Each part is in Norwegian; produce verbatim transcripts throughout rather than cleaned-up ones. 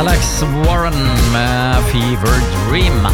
Alex Warren med Fever Dream.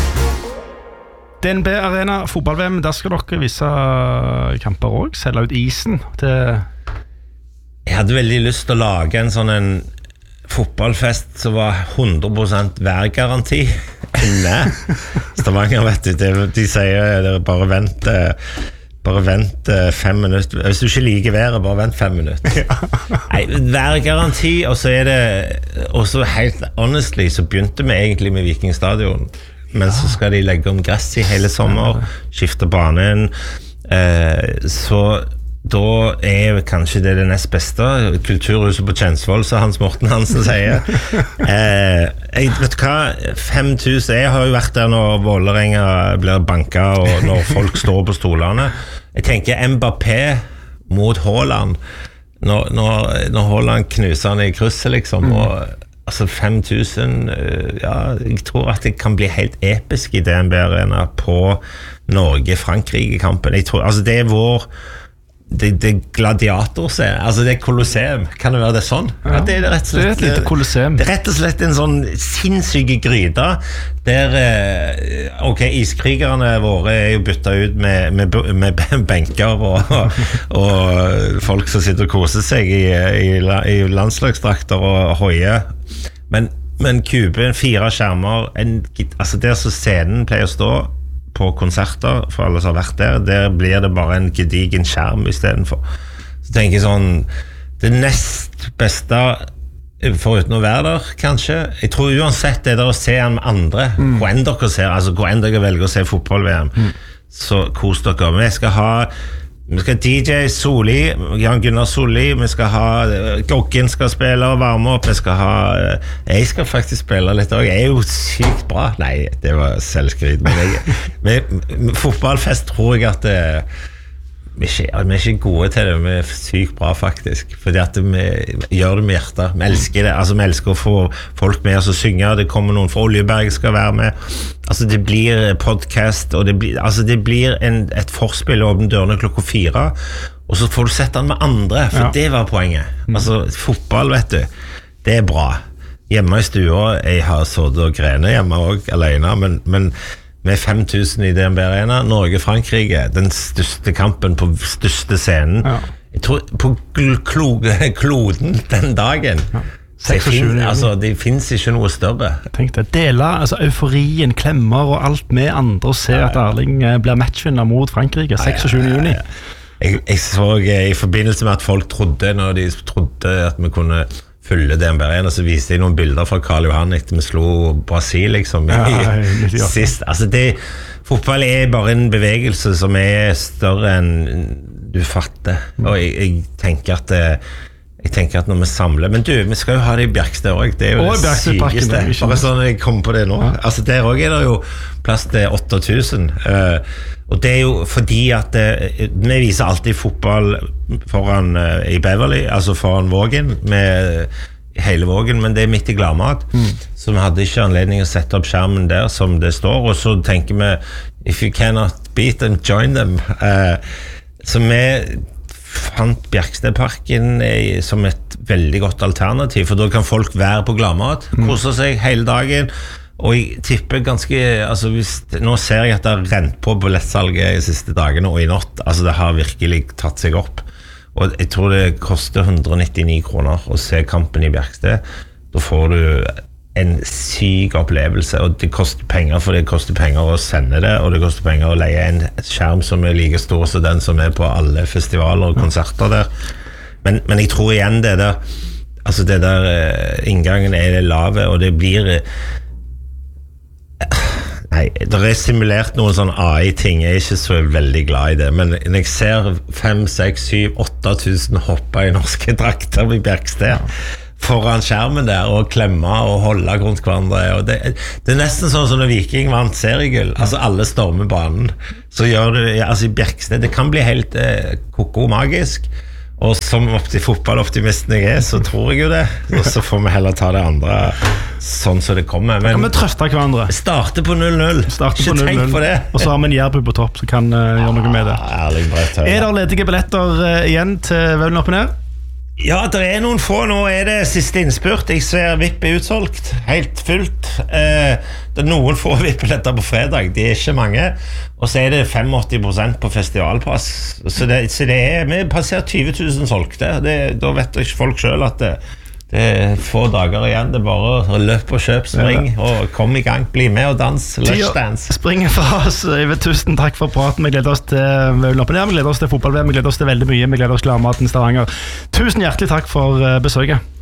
D N B Arena fotball-V M, der skal dere vise kamper også, selge ut isen til... Jeg hadde veldig lyst til å lage en sånn en fotballfest som var hundre prosent værgaranti. Nei, Stavanger vet du, de, de sier bare vent, bare vent fem minutter. Hvis du ikke liker været, bare vent fem minutter. Nei, værgaranti, og så er det, og så helt honestly, så begynte vi egentlig med Vikingstadion. Men så skal de legge om gress i hele sommer, skifte banen, eh, så da er kanskje det det nest beste, kulturhuset på Kjensvoll, så Hans Morten Hansen sier. Eh, jeg vet hva, fem tusen, jeg har jo vært der når Vålerenga blir banket, og når folk står på stolene. Jeg tenker Mbappé mot Haaland, når, når, når Haaland knuser han i krysset, liksom, og altså fem tusen, ja, jeg tror at det kan bli helt episk I D N B Arena på Norge-Frankrike-kampen. Jeg tror, altså det er vår, det, det er gladiator se, altså det er Colosseum, kan det være det sånn? Ja, det er rett og slett, det er et lite Colosseum. Det er rett og slett en sånn sinnssyke gryte, der, ok, iskrigerne våre er jo byttet ut med, med, med benker og, og folk som sitter og koser seg I, i, i landslagsdrakter og høye. Men, men kuben, fire skjermer, en, altså der så scenen pleier å stå på konserter, for alle som har vært der, der blir det bare en gedigen skjerm I stedet for. Så tenker jeg sånn, det nest beste, foruten å være der, kanskje, jeg tror uansett det der å se en med andre, mm. hvor enn dere ser, altså hvor enn dere velger å se fotball-V M, mm. så kos dere. Vi skal ha Vi skal D J Soli, Jan Gunnar Soli, vi skal ha Goggen skal spille og varme opp, vi skal ha jeg skal faktisk spille litt også, jeg er jo sykt bra, nei, det var selvskryt, men jeg, med fotballfest tror jeg at det, vi, er ikke, vi er ikke gode til det, vi er sykt bra faktisk, fordi at vi gjør det med hjertet, vi elsker det, altså vi elsker å få folk med oss å synge, det kommer noen fra Oljeberg skal være med, altså det blir podcast, og det blir, altså det blir en, et forspill å åpne dørene klokka fire, og så får du sette den med andre, for ja. Det var poenget. Altså fotball, vet du, det er bra. Hjemme I stua, jeg har sådd og grene hjemme også, alene, men, men med fem tusen I D N B Arena, Norge-Frankrike, den største kampen på største scenen. Ja. Jeg tror på klo kloden den dagen. Ja. Det, finnes, altså, det finnes ikke noe større. Tenk det, dele altså, euforien, klemmer og alt med andre, og se ja, ja. At Erling blir matchvinner mot Frankrike seksogtyvende juni. Ja, ja, ja. Jeg, jeg så I forbindelse med at folk trodde, når de trodde at vi kunne følge D N B Arena, så viste jeg noen bilder fra Karl Johan etter vi slo Brasil, liksom, ja, I, sist. Altså, det, fotball er bare en bevegelse som er større enn du fatter. Og jeg, jeg tenker at det, jeg tenker at når vi samler, men du, vi skal jo ha det I Bjerksted også, det er jo det sykeste. Bare sånn jeg kom på det nå. Ja. Altså, der også er det jo plass til åtte tusen. Uh, og det er jo fordi at uh, vi viser alltid fotball foran uh, I Beverly, altså foran Vågen, med hele Vågen, men det er midt I Gladmat. Mm. Så vi hadde ikke anledning å sette opp skjermen der som det står, og så tenker vi, if you cannot beat them, join them. Uh, så vi fant Bjerkstedparken som et veldig godt alternativ, for da kan folk være på Gladmat, kose seg hele dagen, og jeg tipper ganske, altså hvis, nå ser jeg at det har rent på billettsalget I siste dagene og I natt, altså det har virkelig tatt seg opp, og jeg tror det koster hundre nittini kroner å se kampen I Bjerksted, da får du en syk opplevelse, og det koster penger, for det koster penger å sende det, og det koster penger å leie en skjerm som er like stor som den som er på alle festivaler og konserter der. Men, men jeg tror igjen det der, altså det der inngangen er det lave, og det blir nei, det er simulert noen sånn A I-ting, jeg er ikke så veldig glad I det, men når jeg ser fem, seks, syv, åtte tusen hopper I norske drakter I Bjerksted, foran skjermen der og klemme og holde rundt hverandre og det, det er nesten sånn som når Viking vant seriegull, altså alle stormer banen så gjør det, altså I Bjerksted det kan bli helt eh, koko magisk og som opti fotballoptimisten jeg er så tror jeg jo det og så får vi heller ta det andre sånn som det kommer men kan vi trøste hverandre starte på null null starte på null null og så har vi en Jærbu på topp som kan uh, gjøre noe med det ah, ærlig, brett, er det ledige billetter uh, igjen til Vaulen opp og ned? Ja, det er noen få. Nå er det siste innspurt. Jeg ser V I P er utsolgt, helt fullt. Eh, det er noen få V I P-billetter på fredag, de er ikke mange. Og så er det åttifem prosent på festivalpass. Så det, så det er, vi passerer tyve tusen solgte. Det, da vet ikke folk selv at det, det er få dager igjen. Det er bare løp og kjøp, spring, og kom i gang. Bli med og dans, lunsjdans. Springer fra oss. Øyvind, tusen takk for praten. Vi gleder oss til loppen her. Vi gleder oss til fotball-V M. Vi gleder oss til veldig mye. Vi gleder oss til Maten Stavanger. Tusen hjertelig takk for besøket.